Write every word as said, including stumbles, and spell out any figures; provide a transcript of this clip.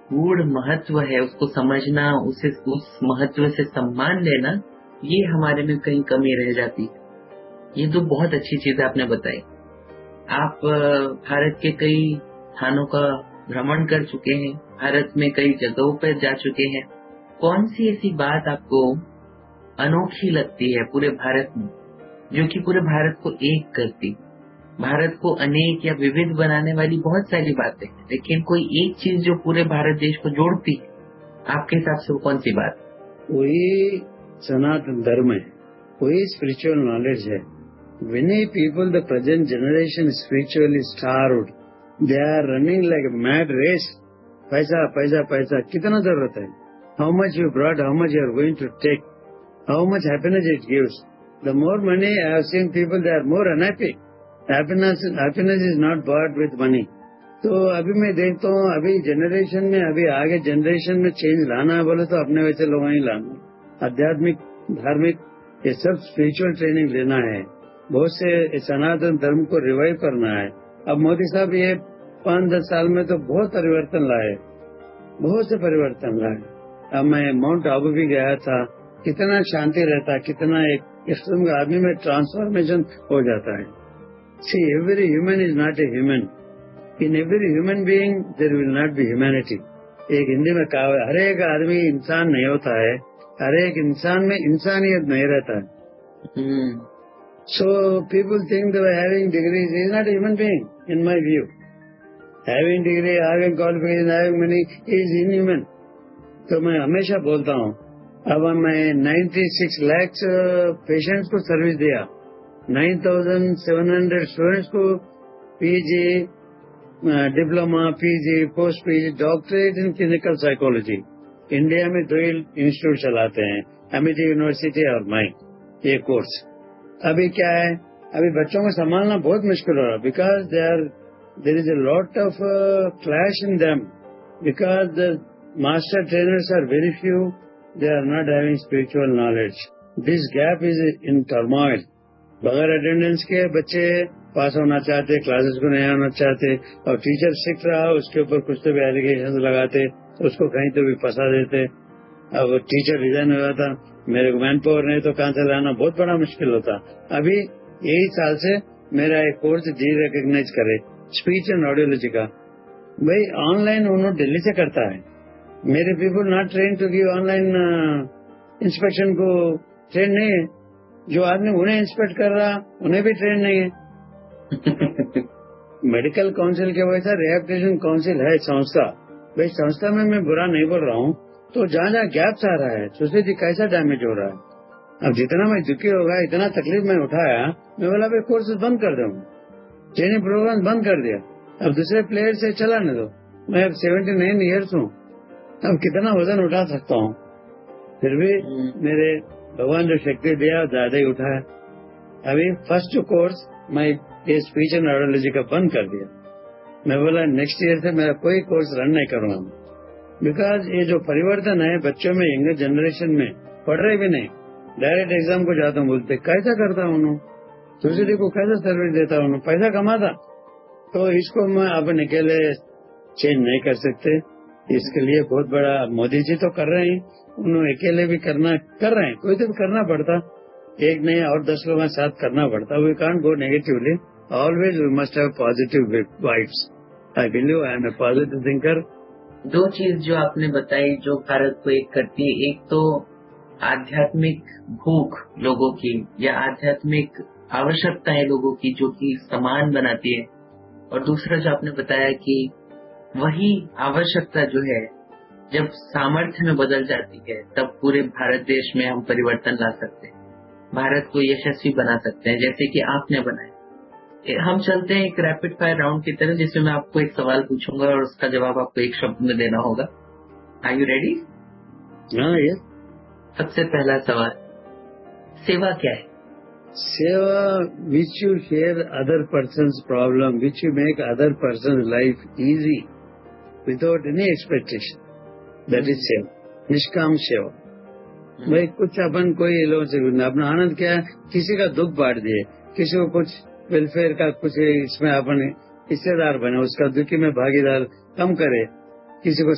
गूढ़ महत्व है उसको समझना, उसे उस महत्व से सम्मान लेना, ये हमारे में कहीं कमी रह जाती है। ये तो बहुत अच्छी चीज आपने बताई। आप भारत के कई स्थानों का भ्रमण कर चुके हैं, भारत में कई जगहों पर जा चुके हैं। कौन सी ऐसी बात आपको अनोखी लगती है पूरे भारत में, जो कि पूरे भारत को एक करती? भारत को अनेक या विविध बनाने वाली बहुत सारी बातें हैं, लेकिन कोई एक चीज जो पूरे भारत देश को जोड़ती है, आपके हिसाब से वो कौन सी बात? वही सनातन धर्म है, वही स्पिरिचुअल नॉलेज है। Many people, the present generation is spiritually starved. They are running like a mad race. पैसा पैसा पैसा कितना जरूरत है? How much you brought, how much you are going to take, how much happiness it gives. The more money I have seen people, they are more unhappy. Happiness, happiness is not bought with money. तो अभी मैं देखता हूँ, अभी generation में, अभी आगे generation में चेंज लाना है बोले तो अपने वैसे लोगों ही लाना, आध्यात्मिक, धार्मिक, ये सब स्पिरिचुअल ट्रेनिंग लेना है। बहुत से सनातन धर्म को रिवाइव करना है। अब मोदी साहब ये पाँच दस साल में तो बहुत परिवर्तन लाए, बहुत से परिवर्तन लाए। अब मैं माउंट आबू भी गया था, कितना शांति रहता है, कितना एक किस्म का आदमी में ट्रांसफॉर्मेशन हो जाता है। See every human is not a human, in every human being there will not be humanity. एक हिंदी में कहा है, हर एक आदमी इंसान नहीं होता है, हर एक इंसान में इंसानियत नहीं रहता है। hmm. So people think that having degrees is not a human being, in my view. Having degree, having qualification, having money is inhuman. तो मैं हमेशा बोलता हूँ, अब मैं छियानवे लाख पेशेंट्स को सर्विस दिया, नौ हज़ार सात सौ स्टूडेंट्स को PG, diploma, PG, post PG, doctorate in clinical psychology India में दो इंस्टीट्यूट चलाते हैं, एमिटी यूनिवर्सिटी और माई, ये कोर्स। अभी क्या है, अभी बच्चों को संभालना बहुत मुश्किल हो रहा है, because they are there is a lot of clash in them, because the master trainers are very few, they are not having spiritual knowledge. This gap is in turmoil. बगैर अटेंडेंस के बच्चे पास होना चाहते, क्लासेस को नहीं आना चाहते, और टीचर सीख रहा उसके ऊपर कुछ तो भी एलिगेशन लगाते, उसको कहीं तो भी फंसा देते। अब टीचर रिजाइन हुआ था, मेरे को मैन पावर नहीं तो कहाँ से लाना, बहुत बड़ा मुश्किल होता। अभी यही साल से मेरा एक कोर्स डी रिकॉग्नाइज करे स्पीच एंड ऑडियोलॉजी का, भाई ऑनलाइन उन्होंने दिल्ली से करता है। मेरे people not train to give online inspection को ट्रेन नहीं है, जो आदमी उन्हें इंस्पेक्ट कर रहा उन्हें भी ट्रेन नहीं है। मेडिकल काउंसिल के वैसा रिहैबिलिटेशन काउंसिल है संस्था, भाई संस्था में मैं बुरा नहीं बोल रहा हूँ, तो जहाँ जहाँ गैप्स आ रहा है, सोसाइटी कैसा डैमेज हो रहा है। अब जितना मैं दुखी हो गया, इतना तकलीफ मैं उठाया, मैं बोला भाई कोर्सेज बंद कर दूँ, ट्रेनिंग प्रोग्राम बंद कर दिया, अब दूसरे प्लेयर से चलाने दो। मैं अब सेवेंटी नाइन ईयर्स हूँ, अब कितना वजन उठा सकता हूँ, फिर भी मेरे भगवान जो शक्ति दिया ज्यादा ही उठाया। अभी फर्स्ट कोर्स मैं ये स्पीच एंड ऑडियोलॉजी का बंद कर दिया। मैं बोला नेक्स्ट ईयर से मेरा कोई कोर्स रन नहीं करूंगा, बिकॉज ये जो परिवर्तन है बच्चों में, यंगर जनरेशन में, पढ़ रहे भी नहीं, डायरेक्ट एग्जाम को जाता हूँ, बोलते कैसा करता हूँ, सोसाइटी को कैसा सर्विस देता हूँ, पैसा कमाता। तो इसको मैं अपन अकेले चेंज नहीं कर सकते, इसके लिए बहुत बड़ा मोदी जी तो कर रहे हैं, उन्होंने अकेले भी करना कर रहे हैं, कोई तो भी करना पड़ता, एक नहीं और दस लोगों के साथ करना पड़ता। We can't go negatively, always we must have positive vibes. I believe I M A positive thinker. दो चीज जो आपने बताई जो भारत को एक करती है, एक तो आध्यात्मिक भूख लोगों की या आध्यात्मिक आवश्यकताएं लोगों की जो कि समान बनाती है, और दूसरा जो आपने बताया कि वही आवश्यकता जो है जब सामर्थ्य में बदल जाती है तब पूरे भारत देश में हम परिवर्तन ला सकते हैं, भारत को यशस्वी बना सकते हैं, जैसे कि आपने बनाया। हम चलते हैं एक रैपिड फायर राउंड की तरह, जिसमें मैं आपको एक सवाल पूछूंगा और उसका जवाब आपको एक शब्द में देना होगा। Are you ready? हाँ, ये सबसे पहला सवाल, सेवा क्या है? सेवा which you share other persons problem, which you make other persons life easy without any expectation, that is सेवा, निष्काम सेवा। भाई कुछ अपन कोई लोगों से अपना आनंद क्या है, किसी का दुख बांट दिए, किसी को कुछ वेलफेयर का कुछ इसमें अपन हिस्सेदार बने, उसका दुखी में भागीदार कम करे, किसी को